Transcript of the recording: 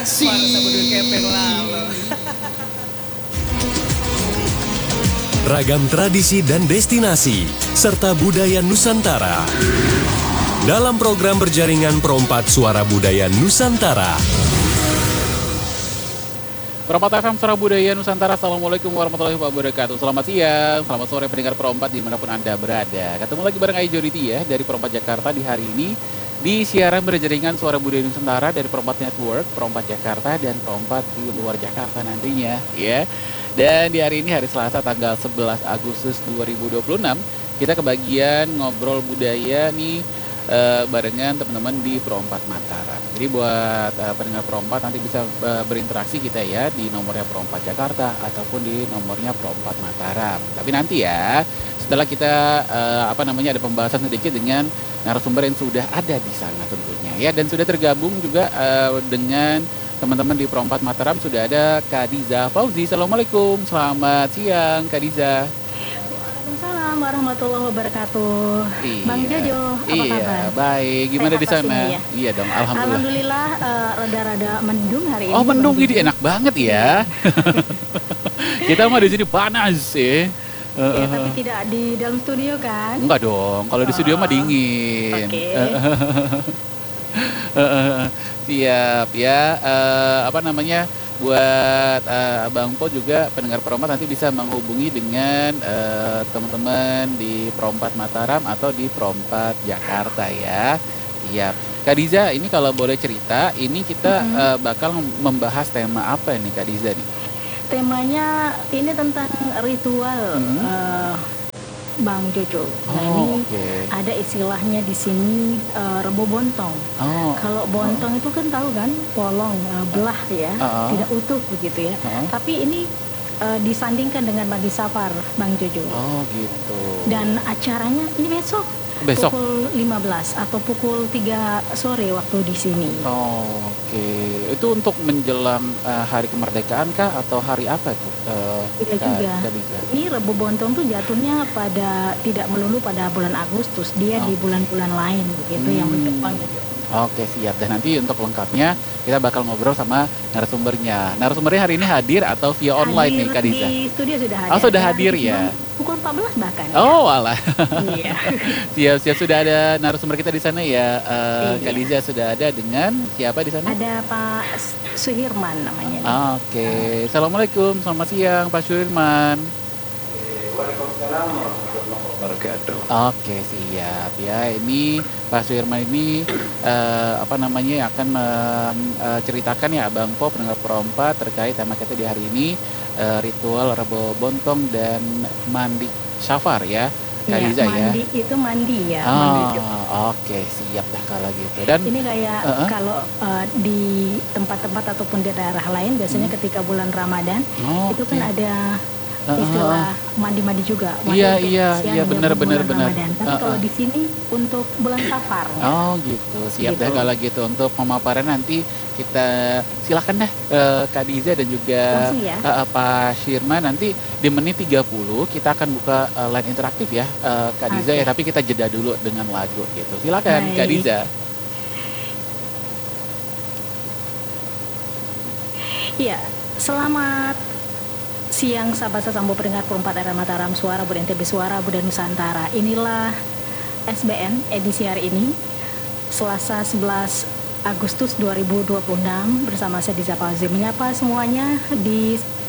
Ragam tradisi dan destinasi, serta budaya Nusantara. Dalam program berjaringan Perompat Suara Budaya Nusantara. Perompat FM Suara Budaya Nusantara, Assalamualaikum warahmatullahi wabarakatuh. Selamat siang, selamat sore pendengar Perompat dimanapun Anda berada. Ketemu lagi bareng Aijoriti ya, dari Perompat Jakarta di hari ini. Di siaran berjaringan Suara Budaya Nusantara dari Perompat Network, Perompat Jakarta, dan Perompat di luar Jakarta nantinya ya. Dan di hari ini, hari Selasa tanggal 11 Agustus 2026, kita kebagian ngobrol budaya nih barengan teman-teman di Perompat Mataram. Jadi buat pendengar Perompat nanti bisa berinteraksi kita ya di nomornya Perompat Jakarta ataupun di nomornya Perompat Mataram. Tapi nanti ya setelah kita ada pembahasan sedikit dengan narasumber yang sudah ada di sana tentunya ya, dan sudah tergabung juga dengan teman-teman di Perompat Mataram sudah ada Kak Diza Fauzi. Assalamualaikum, selamat siang Kak Diza. Waalaikumsalam warahmatullahi wabarakatuh. Iya. Bang Jojo, apa kabar? Baik, gimana di sana? Ya? Iya dong, alhamdulillah. Alhamdulillah rada-rada mendung hari ini. Oh, mendung ini enak banget ya. Kita mah di sini panas ya. Ya, tapi tidak di dalam studio kan? Enggak dong, kalau di studio mah dingin. Oke. Siap ya. Buat Bang Po juga pendengar Perompat nanti bisa menghubungi dengan teman-teman di Perompat Mataram atau di Perompat Jakarta ya. Iya. Kak Diza, ini kalau boleh cerita, ini kita bakal membahas tema apa ini Kak Diza nih? Temanya ini tentang ritual Bang Jojo. Nah, ini ada istilahnya di sini rebo bontong. Kalau bontong itu kan tahu kan, polong, belah ya, tidak utuh begitu ya. Tapi ini disandingkan dengan mandi safar, Bang Jojo. Oh gitu. Dan acaranya ini besok pukul 15 atau pukul 3 sore waktu di sini. Oke. Itu untuk menjelang hari kemerdekaan kah atau hari apa itu? Tidak juga. Ini Rebo Bontong tuh jatuhnya tidak melulu pada bulan Agustus, dia di bulan-bulan lain begitu yang berdepan gitu. Oke, siap. Dan nanti untuk lengkapnya kita bakal ngobrol sama narasumbernya. Narasumbernya hari ini hadir atau via online nih Kak Diza? Di studio sudah hadir. Oh, sudah hadir ya. Pukul 14 bahkan. Oh, alah. Iya. Siap, sudah ada narasumber kita di sana ya. Kak Diza sudah ada dengan siapa di sana? Ada Pak Suhirman namanya. Oke. Assalamualaikum, selamat siang Pak Suhirman. Waalaikumsalam warahmatullahi wabarakatuh. Oke, siap ya. Ini Pak Suhirman ini akan menceritakan ya Bang Po pendengar Perompat terkait tema kita di hari ini, ritual Rebo Bontong dan mandi safar ya. Kak Mandi itu mandi ya. Oke, siap dah kalau gitu. Dan ini kayak kalau di tempat-tempat ataupun di daerah lain biasanya ketika bulan Ramadan itu kan ada istilah mandi-mandi juga. Iya, benar. Tapi kalau di sini untuk bulan safar. Oh gitu, siap deh kalau gitu. Untuk pemaparan nanti kita silakan deh Kak Diza dan juga Pak Syirman, nanti di menit 30 kita akan buka line interaktif ya Kak Diza ya, tapi kita jeda dulu dengan lagu gitu. Silakan Kak Diza. Iya, selamat siang sahabat Sambo pendengar Perompat Daerah Mataram, Suara Budaya NTB, Suara Budaya Nusantara. Inilah SBN edisi hari ini Selasa 11 Agustus 2026 bersama saya Diza Fauzi menyapa semuanya di